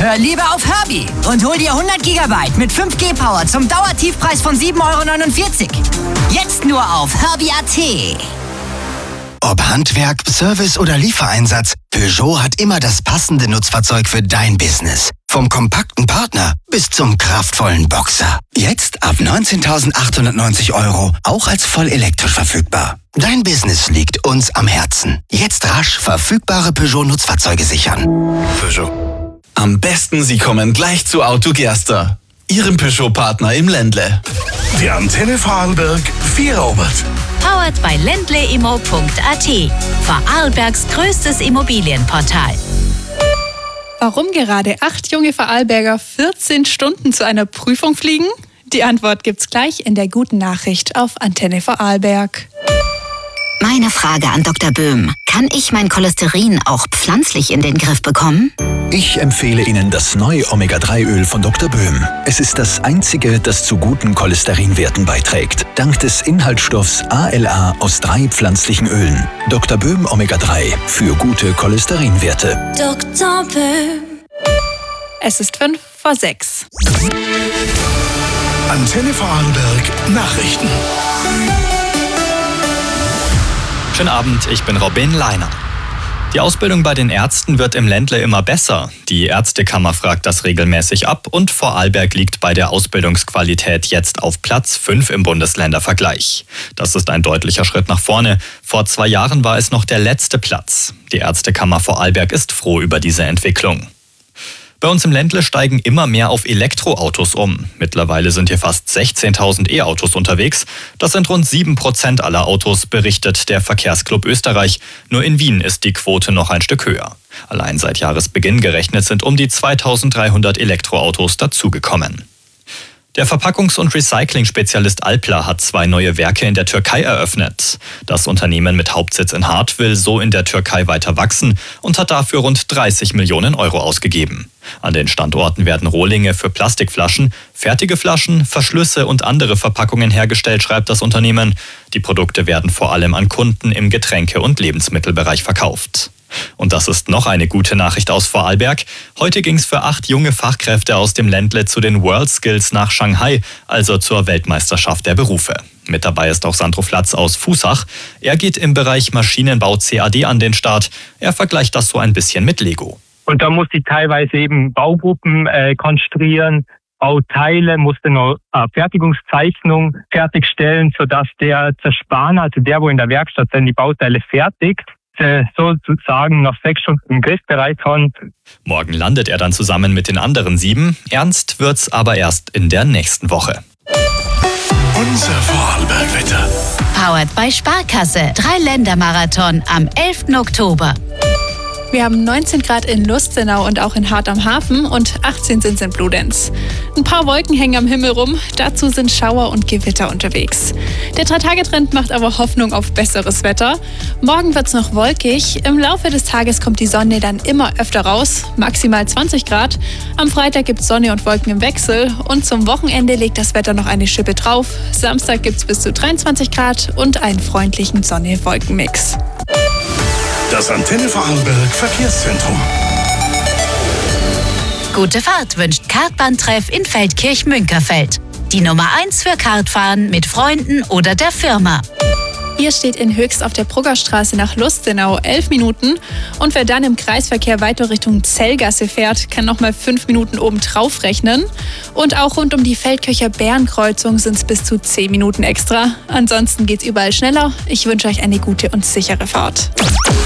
Hör lieber auf Herbie und hol dir 100 GB mit 5G Power zum Dauertiefpreis von 7,49 €. Jetzt nur auf herbie.at. Ob Handwerk, Service oder Liefereinsatz, Peugeot hat immer das passende Nutzfahrzeug für dein Business. Vom kompakten Partner bis zum kraftvollen Boxer. Jetzt ab 19.890 €, auch als voll elektrisch verfügbar. Dein Business liegt uns am Herzen. Jetzt rasch verfügbare Peugeot-Nutzfahrzeuge sichern. Peugeot. Am besten, Sie kommen gleich zu Auto Gerster, Ihrem Peugeot-Partner im Ländle. Die Antenne Vorarlberg Vierobert. Powered by ländleimo.at. Vorarlbergs größtes Immobilienportal. Warum gerade 8 junge Vorarlberger 14 Stunden zu einer Prüfung fliegen? Die Antwort gibt's gleich in der guten Nachricht auf Antenne Vorarlberg. Meine Frage an Dr. Böhm. Kann ich mein Cholesterin auch pflanzlich in den Griff bekommen? Ich empfehle Ihnen das neue Omega-3-Öl von Dr. Böhm. Es ist das einzige, das zu guten Cholesterinwerten beiträgt. Dank des Inhaltsstoffs ALA aus 3 pflanzlichen Ölen. Dr. Böhm Omega-3 für gute Cholesterinwerte. Dr. Böhm. Es ist 5:06. Antenne Vorarlberg Nachrichten. Schönen Abend, ich bin Robin Leiner. Die Ausbildung bei den Ärzten wird im Ländle immer besser. Die Ärztekammer fragt das regelmäßig ab und Vorarlberg liegt bei der Ausbildungsqualität jetzt auf Platz 5 im Bundesländervergleich. Das ist ein deutlicher Schritt nach vorne. Vor 2 Jahren war es noch der letzte Platz. Die Ärztekammer Vorarlberg ist froh über diese Entwicklung. Bei uns im Ländle steigen immer mehr auf Elektroautos um. Mittlerweile sind hier fast 16.000 E-Autos unterwegs. Das sind rund 7% aller Autos, berichtet der Verkehrsclub Österreich. Nur in Wien ist die Quote noch ein Stück höher. Allein seit Jahresbeginn gerechnet sind um die 2.300 Elektroautos dazugekommen. Der Verpackungs- und Recycling-Spezialist Alpla hat 2 neue Werke in der Türkei eröffnet. Das Unternehmen mit Hauptsitz in Hart will so in der Türkei weiter wachsen und hat dafür rund 30 Millionen € ausgegeben. An den Standorten werden Rohlinge für Plastikflaschen, fertige Flaschen, Verschlüsse und andere Verpackungen hergestellt, schreibt das Unternehmen. Die Produkte werden vor allem an Kunden im Getränke- und Lebensmittelbereich verkauft. Und das ist noch eine gute Nachricht aus Vorarlberg. Heute ging es für 8 junge Fachkräfte aus dem Ländle zu den World Skills nach Shanghai, also zur Weltmeisterschaft der Berufe. Mit dabei ist auch Sandro Flatz aus Fußach. Er geht im Bereich Maschinenbau CAD an den Start. Er vergleicht das so ein bisschen mit Lego. Und da musste ich teilweise eben Baugruppen konstruieren, Bauteile, musste noch Fertigungszeichnung fertigstellen, sodass der Zerspaner, also der, wo in der Werkstatt dann die Bauteile fertigt, sozusagen nach 6 Stunden im Griffbereich haben. Morgen landet er dann zusammen mit den anderen 7. Ernst wird's aber erst in der nächsten Woche. Unser Vorarlberg-Wetter. Powered by Sparkasse. 3-Länder-Marathon am 11. Oktober. Wir haben 19 Grad in Lustenau und auch in Hart am Hafen und 18 sind es in Bludenz. Ein paar Wolken hängen am Himmel rum, dazu sind Schauer und Gewitter unterwegs. Der 3-Tage-Trend macht aber Hoffnung auf besseres Wetter. Morgen wird es noch wolkig, im Laufe des Tages kommt die Sonne dann immer öfter raus, maximal 20 Grad. Am Freitag gibt es Sonne und Wolken im Wechsel und zum Wochenende legt das Wetter noch eine Schippe drauf. Samstag gibt es bis zu 23 Grad und einen freundlichen Sonne-Wolken-Mix. Das Antenne Vorarlberg Verkehrszentrum. Gute Fahrt wünscht Kartbahntreff in Feldkirch-Münkerfeld. Die Nummer 1 für Kartfahren mit Freunden oder der Firma. Hier steht in Höchst auf der Bruggerstraße nach Lustenau 11 Minuten. Und wer dann im Kreisverkehr weiter Richtung Zellgasse fährt, kann nochmal 5 Minuten oben drauf rechnen. Und auch rund um die Feldkircher Bärenkreuzung sind es bis zu 10 Minuten extra. Ansonsten geht's überall schneller. Ich wünsche euch eine gute und sichere Fahrt.